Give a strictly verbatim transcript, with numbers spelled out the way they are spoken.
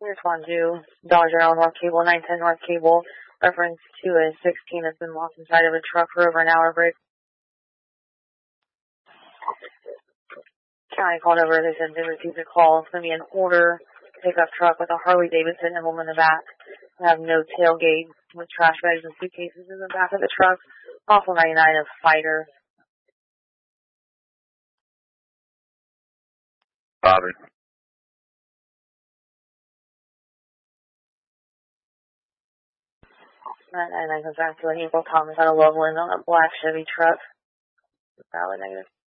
Respond to Dollar General North Cable, nine ten North Cable, reference to a sixteen that's been lost inside of a truck for over an hour break. County called over, they said they received a call. It's going to be an older pickup truck with a Harley Davidson emblem in the back. They have no tailgate with trash bags and suitcases in the back of the truck. Also ninety-nine of Fighter. Bobby. And I comes back to an April Thomas out of Loveland on a black Chevy truck. Valid negative.